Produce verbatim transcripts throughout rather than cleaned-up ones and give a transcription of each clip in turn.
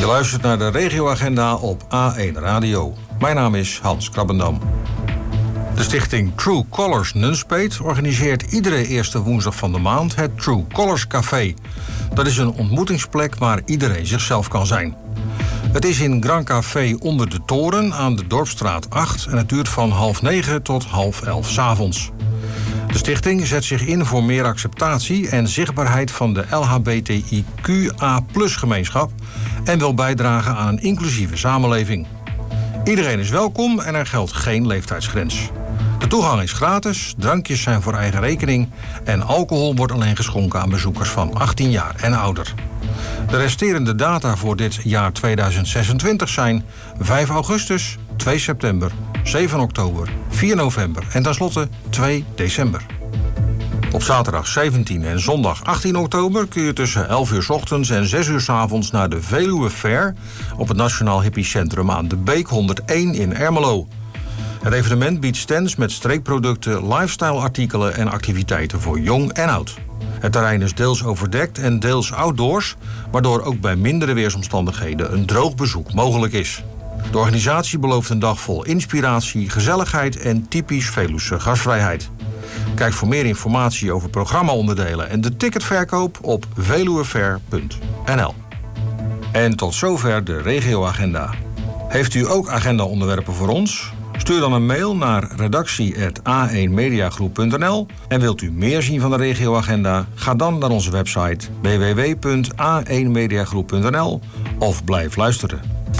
Je luistert naar de regioagenda op A één Radio. Mijn naam is Hans Krabbendam. De stichting True Colors Nunspeet organiseert iedere eerste woensdag van de maand het True Colors Café. Dat is een ontmoetingsplek waar iedereen zichzelf kan zijn. Het is in Grand Café onder de toren aan de Dorpsstraat acht en het duurt van half negen tot half elf 's avonds. De stichting zet zich in voor meer acceptatie en zichtbaarheid van de L H B T I Q A plus gemeenschap en wil bijdragen aan een inclusieve samenleving. Iedereen is welkom en er geldt geen leeftijdsgrens. De toegang is gratis, drankjes zijn voor eigen rekening en alcohol wordt alleen geschonken aan bezoekers van achttien jaar en ouder. De resterende data voor dit jaar tweeduizend zesentwintig zijn vijf augustus, twee september, zeven oktober, vier november en tenslotte twee december. Op zaterdag zeventien en zondag achttien oktober kun je tussen elf uur 's ochtends en zes uur 's avonds naar de Veluwe Fair op het Nationaal Hippiecentrum aan de Beek honderdéén in Ermelo. Het evenement biedt stands met streekproducten, lifestyle-artikelen en activiteiten voor jong en oud. Het terrein is deels overdekt en deels outdoors, waardoor ook bij mindere weersomstandigheden een droog bezoek mogelijk is. De organisatie belooft een dag vol inspiratie, gezelligheid en typisch Veluwse gastvrijheid. Kijk voor meer informatie over programmaonderdelen en de ticketverkoop op veluwefair punt n l. En tot zover de regioagenda. Heeft u ook agendaonderwerpen voor ons? Stuur dan een mail naar redactie apenstaartje a één mediagroep punt n l en wilt u meer zien van de regioagenda? Ga dan naar onze website w w w punt a één mediagroep punt n l of blijf luisteren.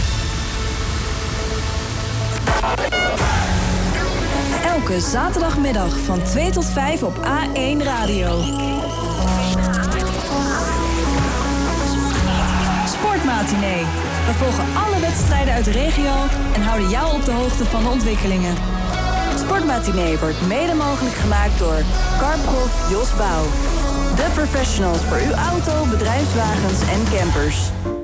Elke zaterdagmiddag van twee tot vijf op A één Radio. Sportmatinee. We volgen alle wedstrijden uit de regio en houden jou op de hoogte van de ontwikkelingen. Sportmatinee wordt mede mogelijk gemaakt door Carprof Jos Bouw. De professionals voor uw auto, bedrijfswagens en campers.